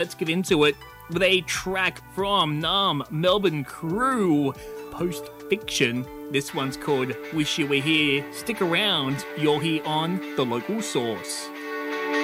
Let's get into it with a track from Nam Melbourne Crew, Post Fiction. This one's called Wish You Were Here. Stick around, you're here on The Local Source.